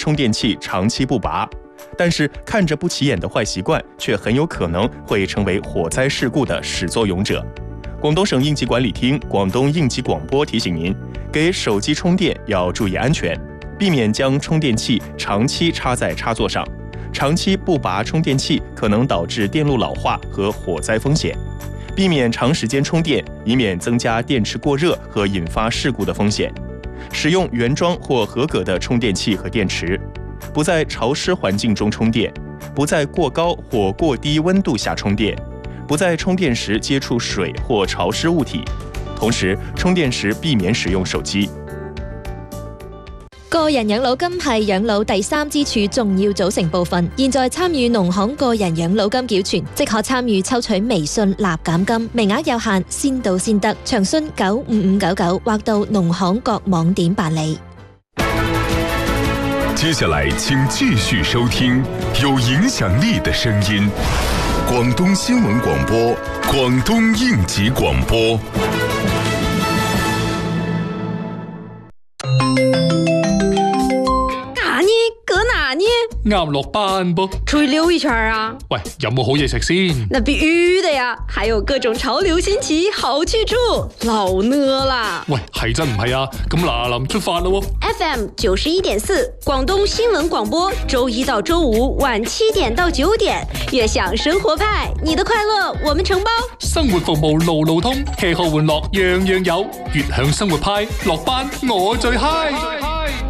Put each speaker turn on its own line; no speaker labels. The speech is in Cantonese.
充电器长期不拔。但是看着不起眼的坏习惯，却很有可能会成为火灾事故的始作俑者。广东省应急管理厅、广东应急广播提醒您，给手机充电要注意安全，避免将充电器长期插在插座上。长期不拔充电器可能导致电路老化和火灾风险。避免长时间充电，以免增加电池过热和引发事故的风险。使用原装或合格的充电器和电池。不在潮湿环境中充电，不在过高或过低温度下充电，不在充电时接触水或潮湿物体。同時，充電時避免使用手機。
個人養老金係養老第三支柱重要組成部分。現在參與農行個人養老金繳存，即可參與抽取微信立減金，名額有限，先到先得。詳詢95599或到農行各網點辦理。
接下來請繼續收聽有影響力的聲音，廣東新聞廣播，廣東應急廣播。
啱落班啵，
出去溜一圈啊！
喂，有冇好嘢食先？
那必須的呀，還有各種潮流新奇好去處，老餓啦！
喂，係真唔係啊？咁嗱臨出發咯
！FM 91.4，廣東新聞廣播，周一到周五晚7點到9點，悅享生活派，你的快樂我們承包。
生活服務路路通，吃喝玩樂樣樣有，悅享生活派，落班我最嗨。